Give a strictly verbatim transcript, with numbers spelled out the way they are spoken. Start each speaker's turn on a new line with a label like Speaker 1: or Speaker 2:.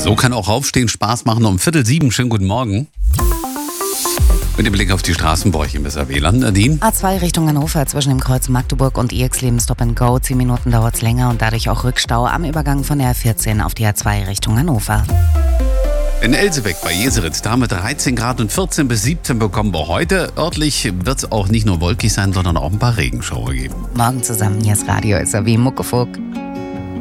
Speaker 1: So kann auch Aufstehen Spaß machen. Um Viertel sieben, schönen guten Morgen. Mit dem Blick auf die Straßen brauche ich ein bisschen W L A N. Nadine?
Speaker 2: A zwei Richtung Hannover zwischen dem Kreuz Magdeburg und Irxleben Stop and Go. Zehn Minuten dauert es länger und dadurch auch Rückstau am Übergang von der A vierzehn auf die A zwei Richtung Hannover.
Speaker 1: In Elsebeck bei Jeseritz, da haben wir dreizehn Grad und vierzehn bis siebzehn bekommen wir heute. Örtlich wird es auch nicht nur wolkig sein, sondern auch ein paar Regenschauer geben.
Speaker 2: Morgen zusammen, hier ist Radio S R W Muckefuck.